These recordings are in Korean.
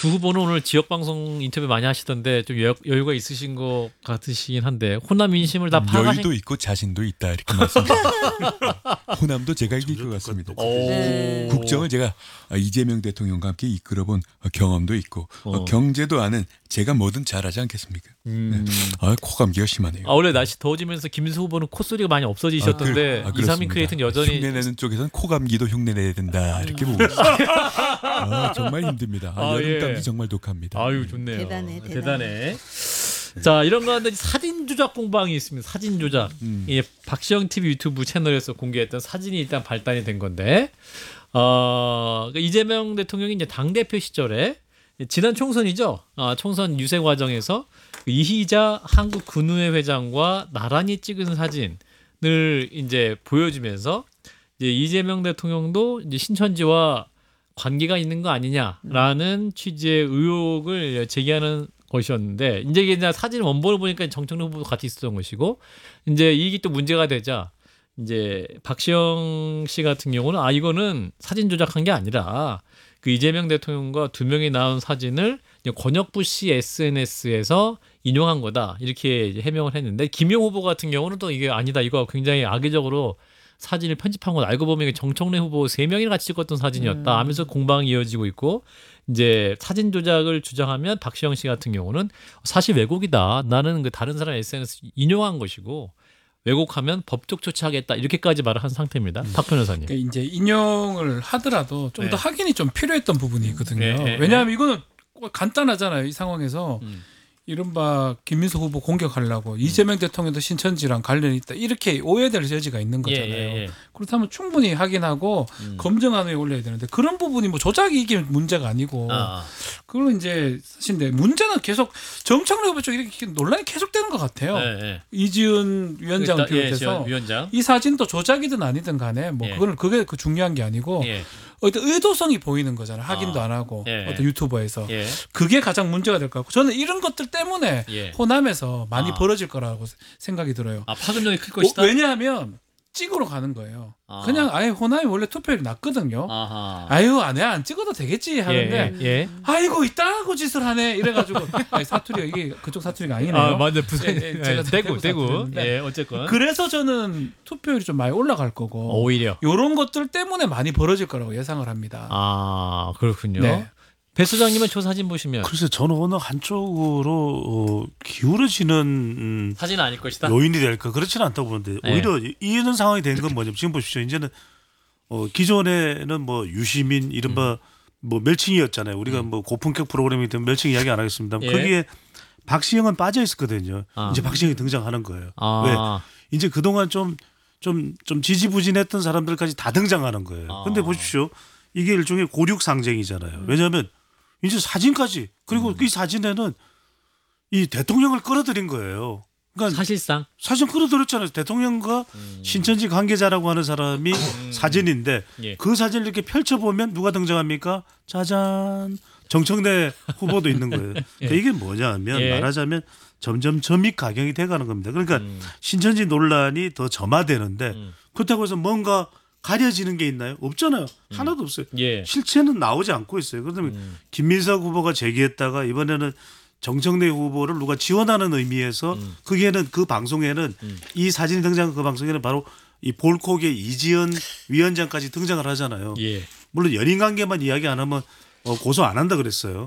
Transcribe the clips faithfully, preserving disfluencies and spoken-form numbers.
두 후보는 오늘 지역 방송 인터뷰 많이 하시던데 좀 여, 여유가 있으신 것 같으시긴 한데 호남 민심을 다 파악하신 여유도 있고 자신도 있다 이렇게 말씀드립니다. 호남도 제가 이길 것 같습니다. 네. 국정을 제가 이재명 대통령과 함께 이끌어본 경험도 있고 어. 경제도 아는 제가 뭐든 잘하지 않겠습니까? 음. 네. 아, 코감기가 심하네요. 아, 원래 날씨 더워지면서 김민수 후보는 콧소리가 많이 없어지셨던데 아, 그, 아, 이삼인 크리에이터는 여전히 흉내내는 쪽에서는 코감기도 흉내내야 된다 이렇게 보고 있어요. 아, 정말 힘듭니다. 아, 아, 여름감기 예. 정말 독합니다. 아유 좋네요. 대단해, 대단해. 대단해. 자 이런 가운데 사진 조작 공방이 있습니다. 사진 조작. 음. 이 박시영 티비 유튜브 채널에서 공개했던 사진이 일단 발단이 된 건데 어, 그러니까 이재명 대통령이 이제 당 대표 시절에 지난 총선이죠. 아, 총선 유세 과정에서 이희자 한국 군의회 회장과 나란히 찍은 사진을 이제 보여주면서 이제 이재명 대통령도 이제 신천지와 관계가 있는 거 아니냐라는 취지의 의혹을 제기하는 것이었는데 이제 이게 사진 원본을 보니까 정청래 후보도 같이 있었던 것이고 이제 이게 또 문제가 되자 이제 박시영 씨 같은 경우는 아 이거는 사진 조작한 게 아니라 그 이재명 대통령과 두 명이 나온 사진을 권혁부 씨 에스엔에스에서 인용한 거다 이렇게 해명을 했는데 김용 후보 같은 경우는 또 이게 아니다 이거 굉장히 악의적으로 사진을 편집한 건 알고 보면 정청래 후보 세 명이 같이 찍었던 사진이었다 하면서 공방이 이어지고 있고 이제 사진 조작을 주장하면 박시영 씨 같은 경우는 사실 왜곡이다 나는 그 다른 사람 에스엔에스 인용한 것이고 왜곡하면 법적 조치하겠다 이렇게까지 말을 한 상태입니다. 음. 박 변호사님. 그러니까 이제 인용을 하더라도 좀 더 네. 확인이 좀 필요했던 부분이 있거든요. 네, 네, 왜냐하면 이거는 간단하잖아요. 이 상황에서 음. 이른바 김민수 후보 공격하려고 음. 이재명 대통령도 신천지랑 관련이 있다 이렇게 오해될 여지가 있는 거잖아요. 예, 예, 예. 그렇다면 충분히 확인하고 음. 검증한 후에 올려야 되는데 그런 부분이 뭐 조작이 이게 문제가 아니고 아. 그걸 이제 사실 문제는 계속 정청래 후보 쪽 이렇게 논란이 계속되는 것 같아요. 네, 네. 이지은 위원장을 일단, 예, 비롯해서 지원 위원장. 이 사진도 조작이든 아니든 간에 뭐 예. 그거는 그게 그 중요한 게 아니고 예. 어떤 의도성이 보이는 거잖아요. 확인도 아. 안 하고 예. 어떤 유튜버에서 예. 그게 가장 문제가 될 것 같고 저는 이런 것들 때문에 예. 호남에서 많이 아. 벌어질 거라고 생각이 들어요. 아 파급력이 클 것이다. 어, 왜냐하면 찍으러 가는 거예요. 아. 그냥 아예 호남이 원래 투표율이 낮거든요. 아하. 아유 안해 안 찍어도 되겠지 하는데 예, 예. 아이고 이따고 짓을 하네 이래가지고 아니, 사투리가 이게 그쪽 사투리가 아니네요. 아 맞네 부산 예, 예, 제가 대구 대구 대구 사투리인데. 예 어쨌건 그래서 저는 투표율이 좀 많이 올라갈 거고 오히려 이런 것들 때문에 많이 벌어질 거라고 예상을 합니다. 아 그렇군요. 네. 배 소장님은 저 사진 보시면 글쎄 저는 어느 한쪽으로 어, 기울어지는 음, 사진은 아닐 것이다. 요인이 될까 그렇지는 않다고 보는데 네. 오히려 이런 상황이 된 건 뭐냐면 지금 보십시오. 이제는 어, 기존에는 뭐 유시민 이른바 음. 뭐 멸칭이었잖아요. 우리가 뭐 고품격 프로그램이 되면 멸칭 이야기 안 하겠습니다. 예. 거기에 박시영은 빠져 있었거든요. 아. 이제 박시영이 등장하는 거예요. 아. 왜? 이제 그동안 좀 좀 좀 지지부진했던 사람들까지 다 등장하는 거예요. 아. 근데 보십시오. 이게 일종의 고륙 상징이잖아요. 왜냐하면 이제 사진까지 그리고 음. 이 사진에는 이 대통령을 끌어들인 거예요. 그러니까 사실상 사진 끌어들였잖아요. 대통령과 음. 신천지 관계자라고 하는 사람이 사진인데 예. 그 사진을 이렇게 펼쳐보면 누가 등장합니까? 짜잔 정청래 후보도 있는 거예요. 그러니까 이게 뭐냐면 예. 말하자면 점점 점입 가경이 돼가는 겁니다. 그러니까 음. 신천지 논란이 더 점화되는데 음. 그렇다고 해서 뭔가 가려지는 게 있나요? 없잖아요. 하나도 없어요. 예. 실체는 나오지 않고 있어요. 그런데 음. 김민석 후보가 제기했다가 이번에는 정청래 후보를 누가 지원하는 의미에서 음. 그게는 그 방송에는 음. 이 사진이 등장한 그 방송에는 바로 이 볼콕의 이지연 위원장까지 등장을 하잖아요. 예. 물론 연인 관계만 이야기 안 하면 어, 고소 안 한다 그랬어요.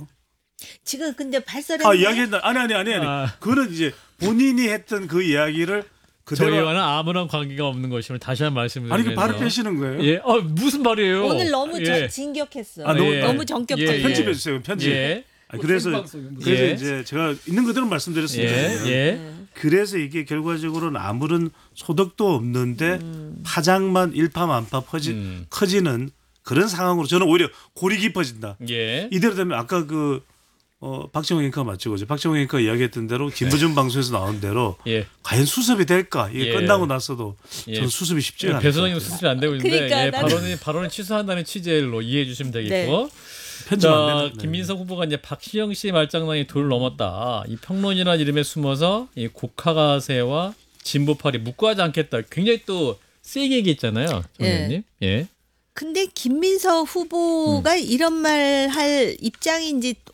지금 근데 발설했네. 아 이야기했나? 아니 아니 아니 아니. 아. 그거는 이제 본인이 했던 그 이야기를 그대로 저희와는 아무런 관계가 없는 것임을 다시 한 번 말씀드리면서 아니 그 발을 빼시는 거예요? 예. 어 무슨 말이에요? 오늘 너무 예. 저, 진격했어. 아, 너무- 너무 예. 전격적이야. 예. 편집해 주세요. 편집. 예. 아니, 그래서 생방송이 무슨- 그래서 예. 이제 제가 있는 그대로 말씀드렸습니다. 예. 예. 그래서 이게 결과적으로는 아무런 소득도 없는데 파장만 일파만파 퍼지, 음. 커지는 그런 상황으로 저는 오히려 골이 깊어진다. 예. 이대로 되면 아까 그 어, 박정호 앵커 맞죠? 그죠? 박정호 앵커 이야기했던 대로 김부준 방송에서 나온 대로 예. 과연 수습이 될까? 이게 예. 끝나고 나서도 예. 저는 수습이 쉽지 않아요. 배 소장님 수습이 안 되고 있는데 그러니까 예, 나는- 발언이 발언을 취소한다는 취지로 이해해 주시면 되겠고. 편집 안 자, 되는. 네. 김민석 후보가 이제 박시영 씨 말장난이 돌을 넘었다. 이 평론이라는 이름에 숨어서 이 국가가세와 진보파리 묶어하지 않겠다. 굉장히 또 세게 얘기했잖아요, 정 예. 의원님. 예. 근데 김민석 후보가 이런 말 할 입장인지